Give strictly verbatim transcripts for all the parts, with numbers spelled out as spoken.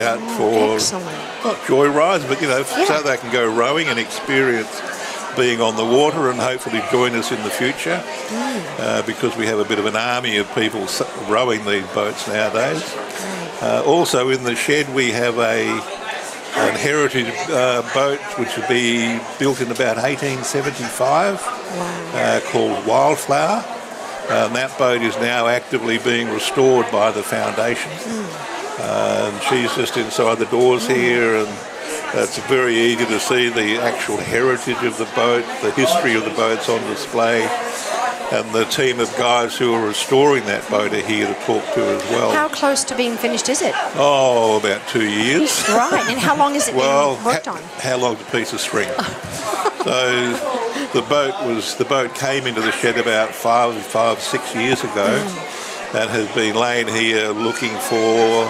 out Oh, for excellent. not joy rides, but you know, Yeah. so they can go rowing and experience being on the water, and hopefully join us in the future, Mm. uh, because we have a bit of an army of people s- rowing these boats nowadays. Uh, also in the shed we have a an heritage uh, boat which will be built in about eighteen seventy-five, uh, called Wildflower. Uh, and that boat is now actively being restored by the foundation. Uh, and she's just inside the doors here, and it's very eager to see the actual heritage of the boat, the history of the boats on display. And the team of guys who are restoring that boat are here to talk to as well. How close to being finished is it? Oh, about two years. Right, and how long has it Well, been worked ha- on? how long's a piece of string? So the boat was the boat came into the shed about five, five, six years ago, and has been laying here looking for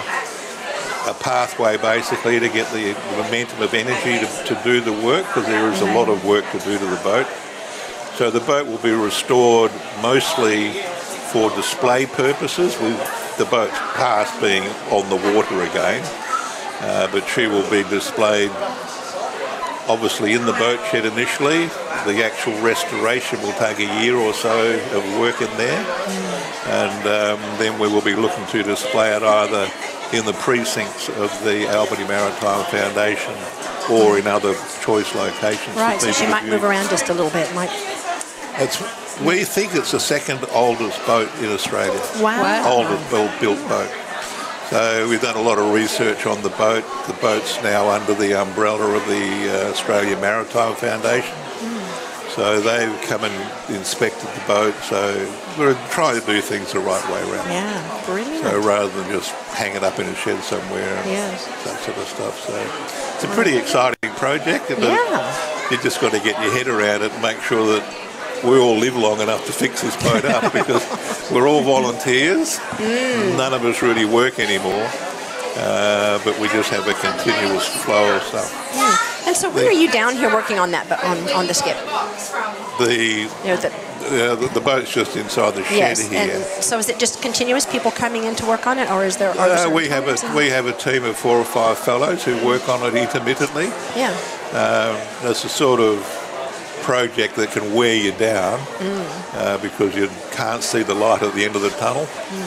a pathway basically to get the momentum of energy to, to do the work, because there is a lot of work to do to the boat. So the boat will be restored mostly for display purposes, with the boat's past being on the water again, uh, but she will be displayed obviously in the boat shed initially. The actual restoration will take a year or so of work in there, and um, then we will be looking to display it either in the precincts of the Albany Maritime Foundation or in other choice locations. Right, for so she people to might move view. around just a little bit. Might. It's, we think it's the second oldest boat in Australia. Wow. Oldest built, built boat. So we've done a lot of research on the boat. The boat's now under the umbrella of the uh, Australian Maritime Foundation. So they've come and inspected the boat. So we're trying to do things the right way around. Yeah, brilliant. So rather than just hang it up in a shed somewhere and Yes. that sort of stuff. So it's a pretty exciting project. And Yeah. you just got to get your head around it and make sure that we all live long enough to fix this boat up, because we're all volunteers. None of us really work anymore, uh, but we just have a continuous flow of stuff. Mm. And so when are you down here working on that, but on, on the skip? The, You know, the, uh, the the boat's just inside the shed yes, here. and so is it just continuous people coming in to work on it, or is there? Are there Uh, certain we have a times? we have a team of four or five fellows who work on it intermittently. Yeah. Um, it's a sort of project that can wear you down, uh, because you can't see the light at the end of the tunnel.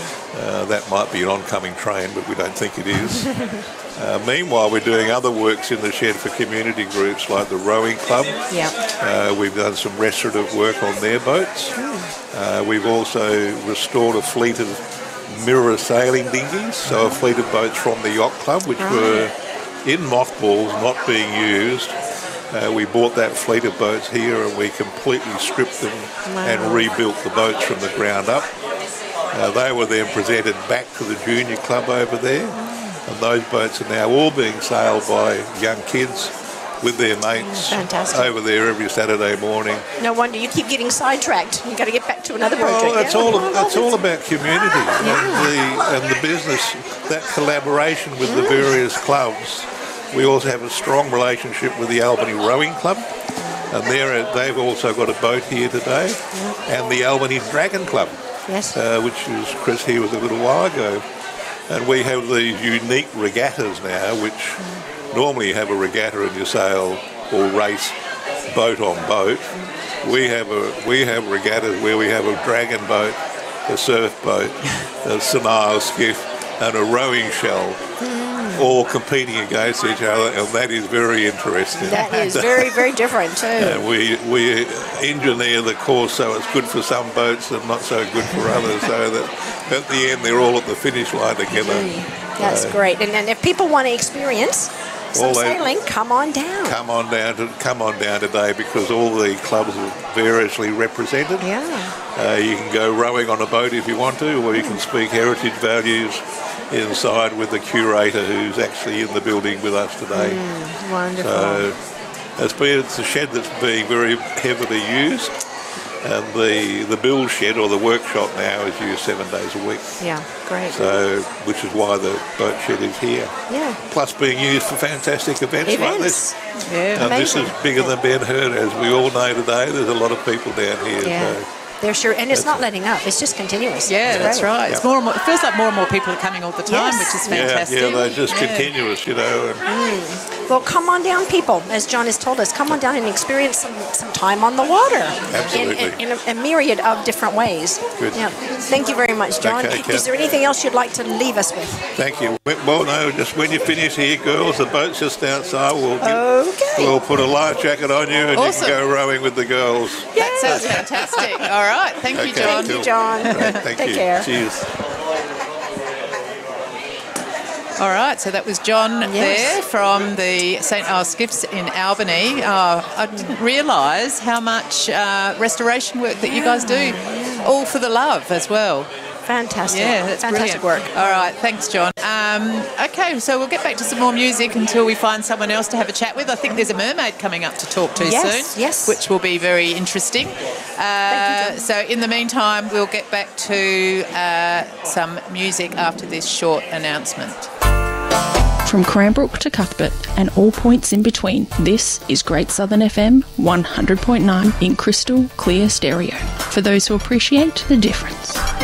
Uh, that might be an oncoming train, but we don't think it is. uh, meanwhile, we're doing other works in the shed for community groups like the Rowing Club. Yeah. Uh, we've done some restorative work on their boats. Uh, we've also restored a fleet of mirror sailing dinghies, so a fleet of boats from the Yacht Club, which Right. were in mothballs, not being used. Uh, we bought that fleet of boats here, and we completely stripped them Wow. and rebuilt the boats from the ground up. Uh, they were then presented back to the junior club over there, and those boats are now all being sailed by young kids with their mates Fantastic. over there every Saturday morning. No wonder you keep getting sidetracked. You got to get back to another project. Well, it's yeah. all it's all about community Yeah. and the and the business, that collaboration with the various clubs. We also have a strong relationship with the Albany Rowing Club, and they're, they've also got a boat here today, and the Albany Dragon Club, Yes. uh, which is Chris here was a little while ago. And we have these unique regattas now, which normally you have a regatta and you sail or race boat on boat. We have a we have regattas where we have a dragon boat, a surf boat, a Senile skiff, and a rowing shell, all competing against each other, and that is very interesting. That is very, very different too. And we we engineer the course so it's good for some boats and not so good for others, so that at the end they're all at the finish line together. That's Uh, great. And then if people want to experience some All they- sailing, come on down. Come on down to come on down today, because all the clubs are variously represented. Yeah. Uh, you can go rowing on a boat if you want to, or you can speak heritage values inside with the curator who's actually in the building with us today. Wonderful. So it's been it's a shed that's being very heavily used, and the the build shed or the workshop now is used seven days a week. yeah, great. So which is why the boat shed is here. yeah. Plus being used for fantastic events, like this. Events. Yeah, And this amazing. is bigger than Ben Hur, as we all know today. There's a lot of people down here. Yeah. So They're sure, and it's not letting up. It's just continuous. Yeah, It's that's great. right. It's more and more. It feels like more and more people are coming all the time, Yes. which is Yeah, fantastic. yeah, they're just Yeah. continuous, you know. And Well, come on down, people. As John has told us, come on down and experience some, some time on the water. Absolutely. In, in, in a, a myriad of different ways. Good. Yeah. Thank you very much, John. Okay, Kat. Is there anything else you'd like to leave us with? Thank you. Well, no, just when you finish here, girls, the boat's just outside. We'll, give, Okay. we'll put a life jacket on you and Awesome. you can go rowing with the girls. That sounds fantastic. All right. Thank you, Okay, John. Thank you, John. Right, thank Take you. care. Cheers. All right, so that was John Yes. there from the Saint Ives Skiffs in Albany. Uh, I didn't realise how much uh, restoration work that you guys do, all for the love as well. Fantastic. Yeah, that's Fantastic brilliant. work. All right, thanks, John. Um, okay, so we'll get back to some more music until we find someone else to have a chat with. I think there's a mermaid coming up to talk to Yes, soon, yes. which will be very interesting. Uh, John. so in the meantime, we'll get back to uh, some music after this short announcement. From Cranbrook to Cuthbert and all points in between, this is Great Southern F M one hundred point nine in crystal clear stereo for those who appreciate the difference.